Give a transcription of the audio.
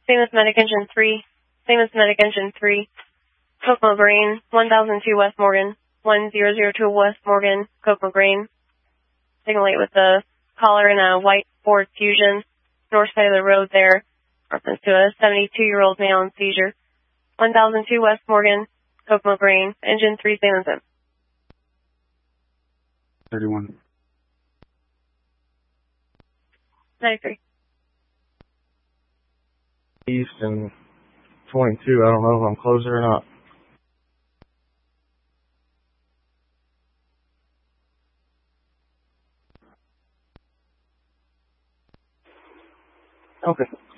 Famous Medic Engine 3. Famous Medic Engine 3. Kokomo Grain, 1002 West Morgan. 1002 West Morgan, Kokomo Grain. Signal 8 with the caller in a white Ford Fusion. North side of the road there. Reference to a 72-year-old male in seizure. 1002 West Morgan, Kokomo Grain. Engine 3, Famous M. 31. 93. East and 22. I don't know if I'm closer or not. Okay.